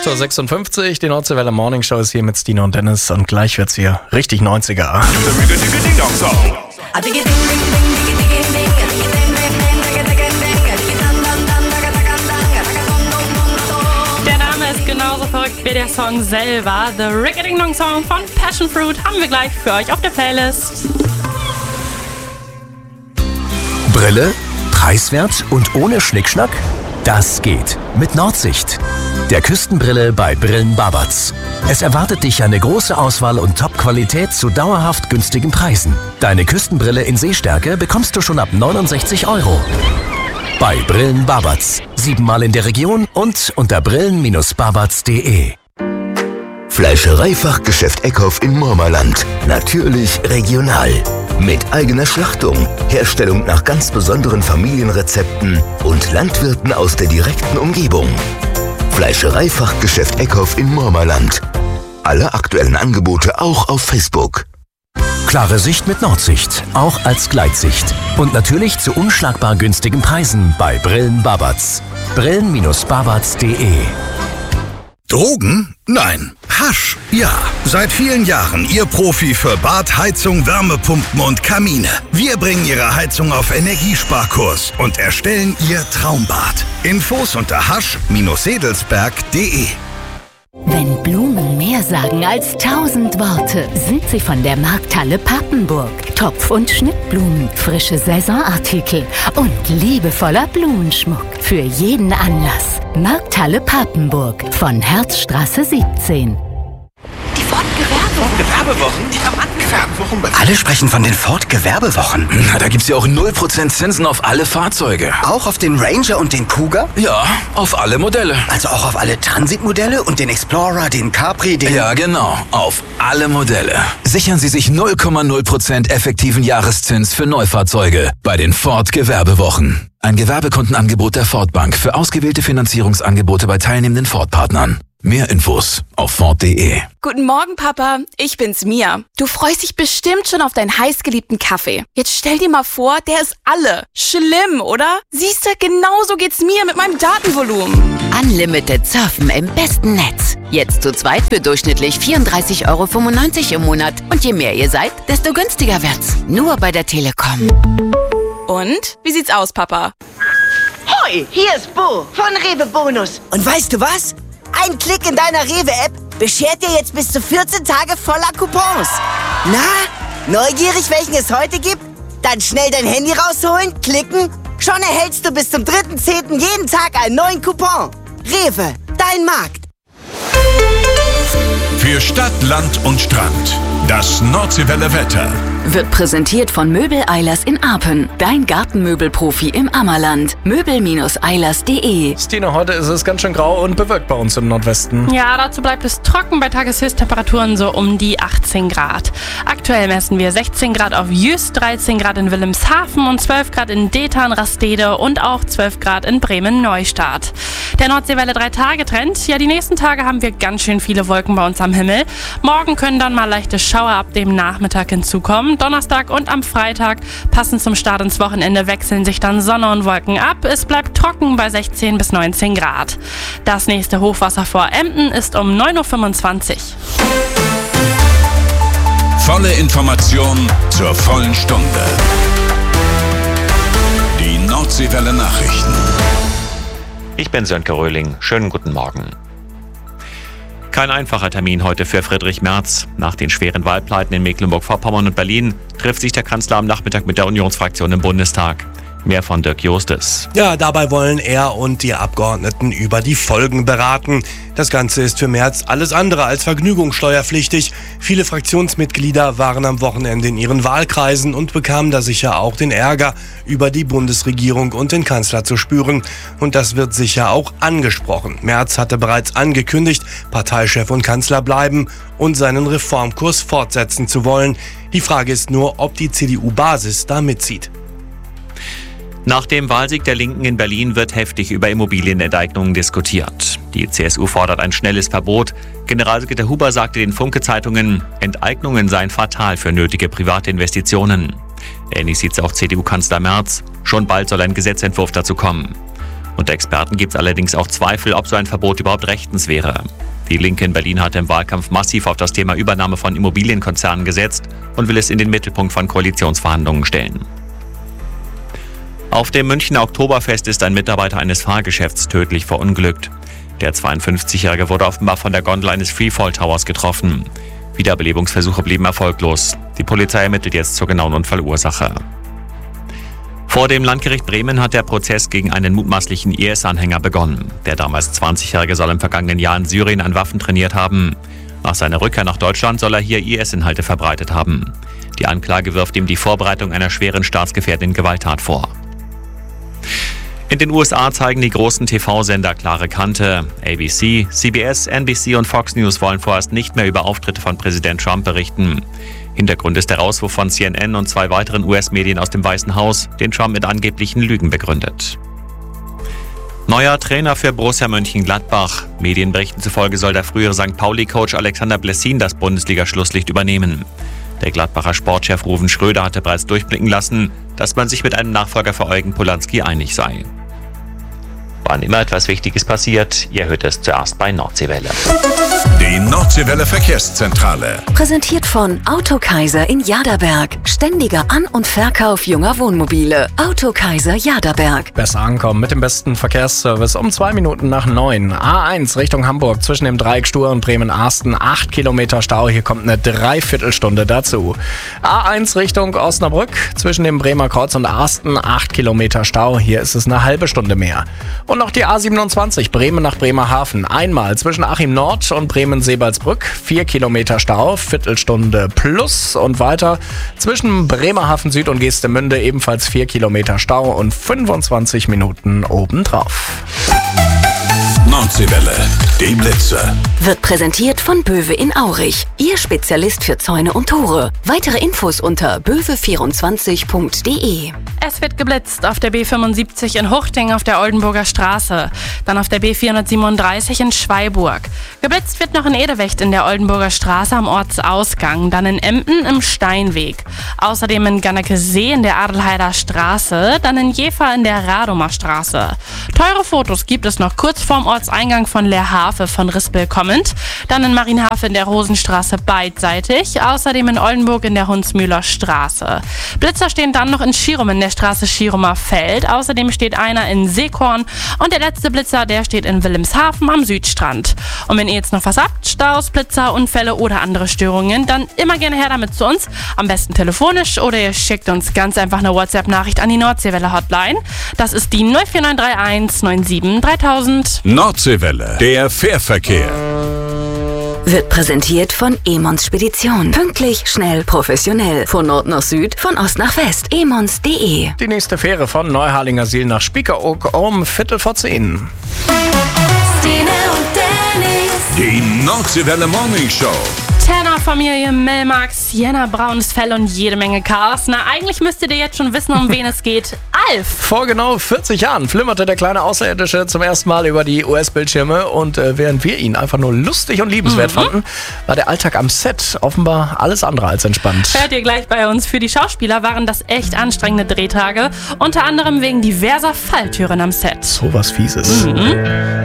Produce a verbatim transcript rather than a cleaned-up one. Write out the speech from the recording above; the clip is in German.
acht Uhr sechsundfünfzig, die Nordseewelle Morning Show ist hier mit Stine und Dennis und gleich wird's hier richtig neunziger. Der Name ist genauso verrückt wie der Song selber. The Rickety-Ding-Dong-Song von Passion Fruit haben wir gleich für euch auf der Playlist. Brille, preiswert und ohne Schnickschnack? Das geht mit Nordsicht. Der Küstenbrille bei Brillen Babatz. Es erwartet dich eine große Auswahl und Top-Qualität zu dauerhaft günstigen Preisen. Deine Küstenbrille in Sehstärke bekommst du schon ab neunundsechzig Euro. Bei Brillen Babatz. Siebenmal in der Region und unter brillen Bindestrich babatz punkt de. Fleischereifachgeschäft Eckhoff in Murmerland. Natürlich regional. Mit eigener Schlachtung, Herstellung nach ganz besonderen Familienrezepten und Landwirten aus der direkten Umgebung. Fleischereifachgeschäft Eckhoff in Murmerland. Alle aktuellen Angebote auch auf Facebook. Klare Sicht mit Nordsicht, auch als Gleitsicht. Und natürlich zu unschlagbar günstigen Preisen bei Brillen Babatz. brillen Bindestrich babatz punkt de. Drogen? Nein. Hasch? Ja. Seit vielen Jahren Ihr Profi für Bad, Heizung, Wärmepumpen und Kamine. Wir bringen Ihre Heizung auf Energiesparkurs und erstellen Ihr Traumbad. Infos unter hasch Bindestrich sedelsberg punkt de. Wenn Blumen mehr sagen als tausend Worte, sind sie von der Markthalle Papenburg. Topf- und Schnittblumen, frische Saisonartikel und liebevoller Blumenschmuck für jeden Anlass. Markthalle Papenburg von Herzstraße siebzehn. Die Ford-Gewerbewochen. Gewerbewochen? Ja, Mann, Gewerbewochen. Alle sprechen von den Ford-Gewerbewochen. Na, da gibt's ja auch null Prozent Zinsen auf alle Fahrzeuge. Auch auf den Ranger und den Cougar? Ja, auf alle Modelle. Also auch auf alle Transit-Modelle und den Explorer, den Capri, den... Ja, genau. Auf alle Modelle. Sichern Sie sich null Komma null Prozent effektiven Jahreszins für Neufahrzeuge bei den Ford-Gewerbewochen. Ein Gewerbekundenangebot der Ford Bank für ausgewählte Finanzierungsangebote bei teilnehmenden Ford-Partnern. Mehr Infos auf ford punkt de. Guten Morgen, Papa. Ich bin's, Mia. Du freust dich bestimmt schon auf deinen heißgeliebten Kaffee. Jetzt stell dir mal vor, der ist alle. Schlimm, oder? Siehst du, genauso geht's mir mit meinem Datenvolumen. Unlimited Surfen im besten Netz. Jetzt zu zweit für durchschnittlich vierunddreißig Euro fünfundneunzig im Monat. Und je mehr ihr seid, desto günstiger wird's. Nur bei der Telekom. Und? Wie sieht's aus, Papa? Hoi, hier ist Bo von Rewe Bonus. Und weißt du was? Ein Klick in deiner Rewe-App beschert dir jetzt bis zu vierzehn Tage voller Coupons. Na, neugierig, welchen es heute gibt? Dann schnell dein Handy rausholen, klicken. Schon erhältst du bis zum dritten zehnten jeden Tag einen neuen Coupon. Rewe, dein Markt. Für Stadt, Land und Strand. Das Nordseewelle Wetter. Wird präsentiert von Möbel Eilers in Apen. Dein Gartenmöbelprofi im Ammerland. möbel Bindestrich eilers punkt de. Stine, heute ist es ganz schön grau und bewölkt bei uns im Nordwesten. Ja, dazu bleibt es trocken bei Tageshöchsttemperaturen so um die achtzehn Grad. Aktuell messen wir sechzehn Grad auf Jüst, dreizehn Grad in Wilhelmshaven und zwölf Grad in Detern, Rastede und auch zwölf Grad in Bremen-Neustadt. Der Nordseewelle drei Tage Trend. Ja, die nächsten Tage haben wir ganz schön viele Wolken bei uns am Himmel. Morgen können dann mal leichte Schauer ab dem Nachmittag hinzukommen. Donnerstag und am Freitag, passend zum Start ins Wochenende, wechseln sich dann Sonne und Wolken ab. Es bleibt trocken bei sechzehn bis neunzehn Grad. Das nächste Hochwasser vor Emden ist um neun Uhr fünfundzwanzig. Volle Information zur vollen Stunde. Die Nordseewelle Nachrichten. Ich bin Sönke Röhling. Schönen guten Morgen. Kein einfacher Termin heute für Friedrich Merz. Nach den schweren Wahlpleiten in Mecklenburg-Vorpommern und Berlin trifft sich der Kanzler am Nachmittag mit der Unionsfraktion im Bundestag. Mehr von Dirk Justes. Ja, dabei wollen er und die Abgeordneten über die Folgen beraten. Das Ganze ist für Merz alles andere als vergnügungssteuerpflichtig. Viele Fraktionsmitglieder waren am Wochenende in ihren Wahlkreisen und bekamen da sicher auch den Ärger, über die Bundesregierung und den Kanzler zu spüren. Und das wird sicher auch angesprochen. Merz hatte bereits angekündigt, Parteichef und Kanzler bleiben und seinen Reformkurs fortsetzen zu wollen. Die Frage ist nur, ob die C D U-Basis da mitzieht. Nach dem Wahlsieg der Linken in Berlin wird heftig über Immobilienenteignungen diskutiert. Die C S U fordert ein schnelles Verbot. Generalsekretär Huber sagte den Funke-Zeitungen, Enteignungen seien fatal für nötige private Investitionen. Ähnlich sieht es auch C D U-Kanzler Merz. Schon bald soll ein Gesetzentwurf dazu kommen. Unter Experten gibt es allerdings auch Zweifel, ob so ein Verbot überhaupt rechtens wäre. Die Linke in Berlin hatte im Wahlkampf massiv auf das Thema Übernahme von Immobilienkonzernen gesetzt und will es in den Mittelpunkt von Koalitionsverhandlungen stellen. Auf dem Münchner Oktoberfest ist ein Mitarbeiter eines Fahrgeschäfts tödlich verunglückt. Der zweiundfünfzigjährige wurde offenbar von der Gondel eines Freefall Towers getroffen. Wiederbelebungsversuche blieben erfolglos. Die Polizei ermittelt jetzt zur genauen Unfallursache. Vor dem Landgericht Bremen hat der Prozess gegen einen mutmaßlichen I S-Anhänger begonnen. Der damals zwanzigjährige soll im vergangenen Jahr in Syrien an Waffen trainiert haben. Nach seiner Rückkehr nach Deutschland soll er hier I S-Inhalte verbreitet haben. Die Anklage wirft ihm die Vorbereitung einer schweren staatsgefährdenden Gewalttat vor. In den U S A zeigen die großen T V-Sender klare Kante. A B C, C B S, N B C und Fox News wollen vorerst nicht mehr über Auftritte von Präsident Trump berichten. Hintergrund ist der Rauswurf von C N N und zwei weiteren U S-Medien aus dem Weißen Haus, den Trump mit angeblichen Lügen begründet. Neuer Trainer für Borussia Mönchengladbach. Medienberichten zufolge soll der frühere Sankt Pauli-Coach Alexander Blessin das Bundesliga-Schlusslicht übernehmen. Der Gladbacher Sportchef Ruven Schröder hatte bereits durchblicken lassen, dass man sich mit einem Nachfolger für Eugen Polanski einig sei. Wann immer etwas Wichtiges passiert, ihr hört es zuerst bei Nordseewelle. Die Nordseewelle Verkehrszentrale. Präsentiert von Autokaiser in Jaderberg. Ständiger An- und Verkauf junger Wohnmobile. Autokaiser Jaderberg. Besser ankommen mit dem besten Verkehrsservice um zwei Minuten nach neun. A eins Richtung Hamburg zwischen dem Dreieck Stur und Bremen-Arsten. acht Kilometer Stau, hier kommt eine Dreiviertelstunde dazu. A eins Richtung Osnabrück zwischen dem Bremer Kreuz und Arsten. acht Kilometer Stau, hier ist es eine halbe Stunde mehr. Und noch die A siebenundzwanzig Bremen nach Bremerhaven. Einmal zwischen Achim Nord und Bremen-Sebalsbrück. vier Kilometer Stau, Viertelstunde plus. Und weiter zwischen Bremerhaven Süd und Geestemünde ebenfalls vier Kilometer Stau und fünfundzwanzig Minuten obendrauf. Nordseewelle, die Blitze. Wird präsentiert von Böwe in Aurich. Ihr Spezialist für Zäune und Tore. Weitere Infos unter böwe vierundzwanzig punkt de. Es wird geblitzt auf der B fünfundsiebzig in Huchting auf der Oldenburger Straße. Dann auf der B vierhundertsiebenunddreißig in Schweiburg. Geblitzt wird noch in Edewecht in der Oldenburger Straße am Ortsausgang. Dann in Emden im Steinweg. Außerdem in Gannekesee in der Adelheider Straße. Dann in Jever in der Radomer Straße. Teure Fotos gibt es noch kurz vorm Ortseingang von Leerhafe von Rispel kommend. Dann in Marienhafe in der Rosenstraße beidseitig. Außerdem in Oldenburg in der Hunsmühler Straße. Blitzer stehen dann noch in Schirum in der Straße Schirumer Feld. Außerdem steht einer in Seekorn. Und der letzte Blitzer, der steht in Wilhelmshaven am Südstrand. Und wenn ihr jetzt noch was habt, Staus, Blitzer, Unfälle oder andere Störungen, dann immer gerne her damit zu uns. Am besten telefonisch oder ihr schickt uns ganz einfach eine WhatsApp-Nachricht an die Nordseewelle Hotline. Das ist die null vier neun drei eins neun sieben dreitausend. Nordseewelle, der Fährverkehr. Wird präsentiert von Emons Spedition. Pünktlich, schnell, professionell. Von Nord nach Süd, von Ost nach West. emons punkt de. Die nächste Fähre von Neuharlingersiel nach Spiekeroog um Viertel vor zehn. Stine und Dennis. Die Nordseewelle Morning Show. Tanner-Familie, Melmax, Sienna, braunes Fell und jede Menge Chaos. Na, eigentlich müsstet ihr jetzt schon wissen, um wen es geht. Alf! Vor genau vierzig Jahren flimmerte der kleine Außerirdische zum ersten Mal über die U S-Bildschirme und äh, während wir ihn einfach nur lustig und liebenswert mhm. fanden, war der Alltag am Set offenbar alles andere als entspannt. Hört ihr gleich bei uns. Für die Schauspieler waren das echt anstrengende Drehtage, unter anderem wegen diverser Falltüren am Set. So was Fieses. Mhm.